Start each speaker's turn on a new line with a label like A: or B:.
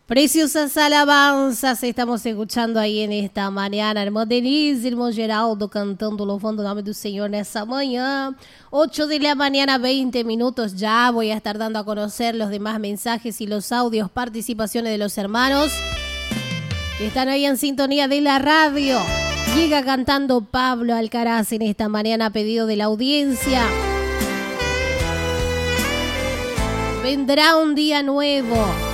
A: Preciosas alabanzas estamos escuchando aí nesta manhã. Irmão Denise, irmão Geraldo cantando, louvando o nome do Senhor nessa manhã. 8 de la mañana, 20 minutos ya. Voy a estar dando a conocer los demás mensajes y los audios, participaciones de los hermanos que están ahí en sintonía de la radio. Llega cantando Pablo Alcaraz en esta mañana a pedido de la audiencia. Vendrá un día nuevo.